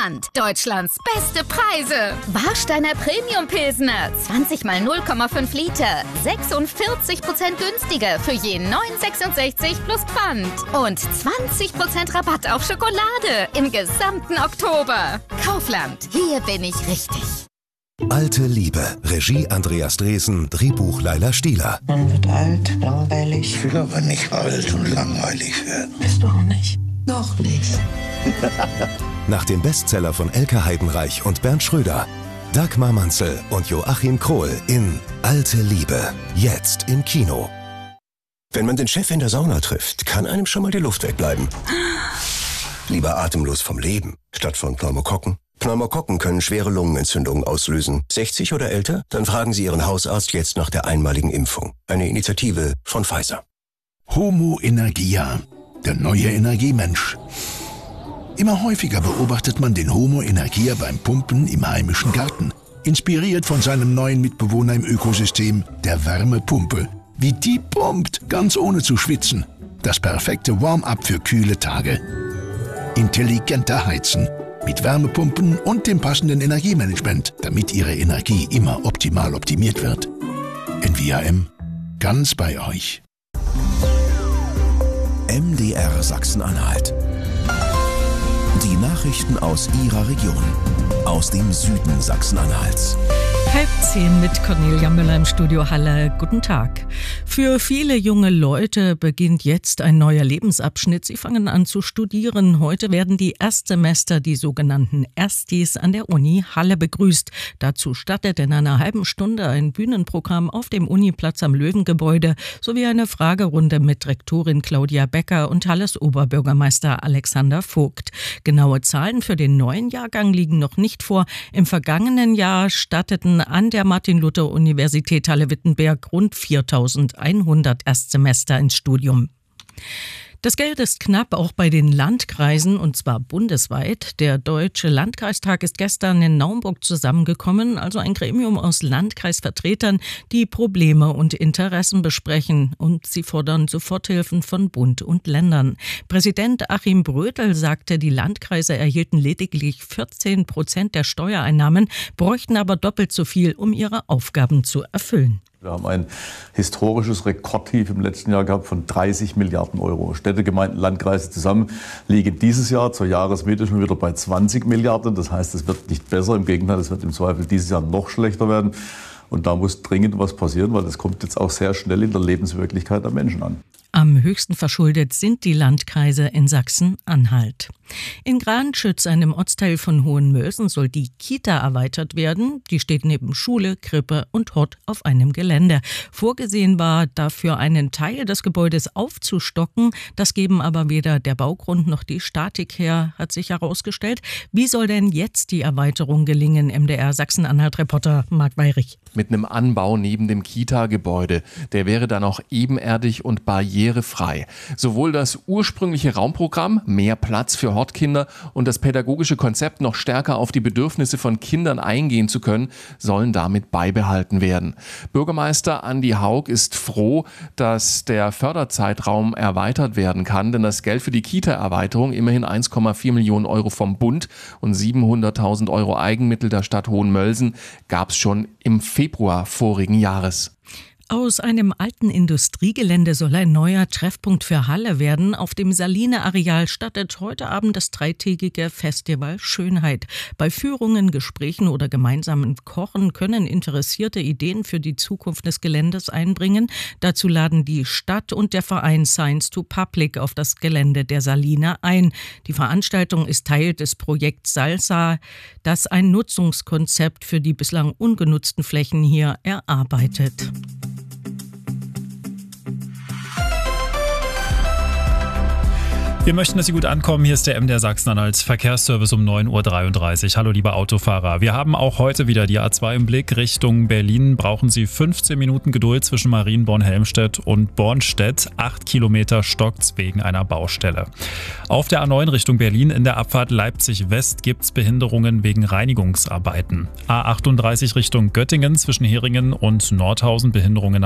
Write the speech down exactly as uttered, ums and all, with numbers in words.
Pfand. Deutschlands beste Preise. Warsteiner Premium Pilsner. zwanzig mal null Komma fünf Liter. sechsundvierzig Prozent günstiger für je neun Komma sechsundsechzig plus Pfand. Und zwanzig Prozent Rabatt auf Schokolade im gesamten Oktober. Kaufland. Hier bin ich richtig. Alte Liebe. Regie Andreas Dresen, Drehbuch Laila Stieler. Man wird alt, langweilig. Ich will aber nicht alt und langweilig werden. Bist du auch nicht? Noch nicht. Nach dem Bestseller von Elke Heidenreich und Bernd Schröder. Dagmar Manzel und Joachim Krohl in Alte Liebe. Jetzt im Kino. Wenn man den Chef in der Sauna trifft, kann einem schon mal die Luft wegbleiben. Lieber atemlos vom Leben, statt von Pneumokokken. Pneumokokken können schwere Lungenentzündungen auslösen. sechzig oder älter? Dann fragen Sie Ihren Hausarzt jetzt nach der einmaligen Impfung. Eine Initiative von Pfizer. Homo Energia, der neue Energiemensch. Immer häufiger beobachtet man den Homo Energia beim Pumpen im heimischen Garten. Inspiriert von seinem neuen Mitbewohner im Ökosystem, der Wärmepumpe. Wie die pumpt, ganz ohne zu schwitzen. Das perfekte Warm-up für kühle Tage. Intelligenter Heizen. Mit Wärmepumpen und dem passenden Energiemanagement, damit Ihre Energie immer optimal optimiert wird. N V A M. Ganz bei euch. M D R Sachsen-Anhalt. Die Nachrichten aus Ihrer Region. Aus dem Süden Sachsen-Anhalts. Halb zehn mit Cornelia Müller im Studio Halle. Guten Tag. Für viele junge Leute beginnt jetzt ein neuer Lebensabschnitt. Sie fangen an zu studieren. Heute werden die Erstsemester, die sogenannten Erstis, an der Uni Halle begrüßt. Dazu startet in einer halben Stunde ein Bühnenprogramm auf dem Uniplatz am Löwengebäude sowie eine Fragerunde mit Rektorin Claudia Becker und Halles Oberbürgermeister Alexander Vogt. Genaue Zahlen für den neuen Jahrgang liegen noch nicht vor. Im vergangenen Jahr starteten an der Martin-Luther-Universität Halle-Wittenberg rund viertausendeinhundert Erstsemester ins Studium. Das Geld ist knapp, auch bei den Landkreisen, und zwar bundesweit. Der Deutsche Landkreistag ist gestern in Naumburg zusammengekommen, also ein Gremium aus Landkreisvertretern, die Probleme und Interessen besprechen. Und sie fordern Soforthilfen von Bund und Ländern. Präsident Achim Brödel sagte, die Landkreise erhielten lediglich vierzehn Prozent der Steuereinnahmen, bräuchten aber doppelt so viel, um ihre Aufgaben zu erfüllen. Wir haben ein historisches Rekordtief im letzten Jahr gehabt von dreißig Milliarden Euro. Städte, Gemeinden, Landkreise zusammen liegen dieses Jahr zur Jahresmitte schon wieder bei zwanzig Milliarden. Das heißt, es wird nicht besser. Im Gegenteil, es wird im Zweifel dieses Jahr noch schlechter werden. Und da muss dringend was passieren, weil das kommt jetzt auch sehr schnell in der Lebenswirklichkeit der Menschen an. Am höchsten verschuldet sind die Landkreise in Sachsen-Anhalt. In Granschütz, einem Ortsteil von Hohenmölsen, soll die Kita erweitert werden. Die steht neben Schule, Krippe und Hort auf einem Gelände. Vorgesehen war, dafür einen Teil des Gebäudes aufzustocken. Das geben aber weder der Baugrund noch die Statik her, hat sich herausgestellt. Wie soll denn jetzt die Erweiterung gelingen? M D R Sachsen-Anhalt-Reporter Marc Weyrich. Mit einem Anbau neben dem Kita-Gebäude. Der wäre dann auch ebenerdig und barrierefrei. Sowohl das ursprüngliche Raumprogramm, mehr Platz für Hortkinder, und das pädagogische Konzept, noch stärker auf die Bedürfnisse von Kindern eingehen zu können, sollen damit beibehalten werden. Bürgermeister Andi Haug ist froh, dass der Förderzeitraum erweitert werden kann, denn das Geld für die Kita-Erweiterung, immerhin eins Komma vier Millionen Euro vom Bund und siebenhunderttausend Euro Eigenmittel der Stadt Hohenmölsen, gab es schon im Februar vorigen Jahres. Aus einem alten Industriegelände soll ein neuer Treffpunkt für Halle werden. Auf dem Saline-Areal startet heute Abend das dreitägige Festival Schönheit. Bei Führungen, Gesprächen oder gemeinsamen Kochen können Interessierte Ideen für die Zukunft des Geländes einbringen. Dazu laden die Stadt und der Verein Science to Public auf das Gelände der Saline ein. Die Veranstaltung ist Teil des Projekts Salsa, das ein Nutzungskonzept für die bislang ungenutzten Flächen hier erarbeitet. Wir möchten, dass Sie gut ankommen. Hier ist der M D R Sachsen-Anhalt Verkehrsservice um neun Uhr dreiunddreißig. Hallo liebe Autofahrer. Wir haben auch heute wieder die A zwei im Blick. Richtung Berlin brauchen Sie fünfzehn Minuten Geduld zwischen Marienborn-Helmstedt und Bornstedt. Acht Kilometer stockt's wegen einer Baustelle. Auf der A neun Richtung Berlin in der Abfahrt Leipzig West gibt's Behinderungen wegen Reinigungsarbeiten. A achtunddreißig Richtung Göttingen zwischen Heringen und Nordhausen Behinderungen